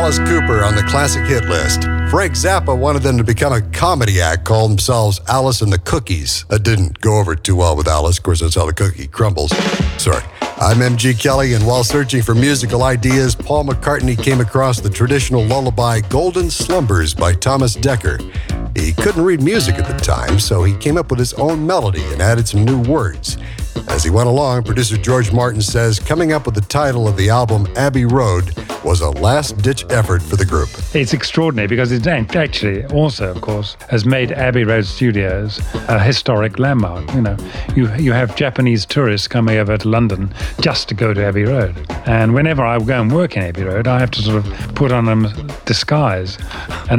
Alice Cooper on the classic hit list. Frank Zappa wanted them to become a comedy act, called themselves Alice and the Cookies. That didn't go over too well with Alice. Of course, that's how the cookie crumbles. Sorry. I'm MG Kelly, and while searching for musical ideas, Paul McCartney came across the traditional lullaby Golden Slumbers by Thomas Dekker. He couldn't read music at the time, so he came up with his own melody and added some new words. As he went along, producer George Martin says coming up with the title of the album, Abbey Road, was a last-ditch effort for the group. It's extraordinary because it actually also, of course, has made Abbey Road Studios a historic landmark. You know, you have Japanese tourists coming over to London just to go to Abbey Road. And whenever I go and work in Abbey Road, I have to sort of put on a disguise. And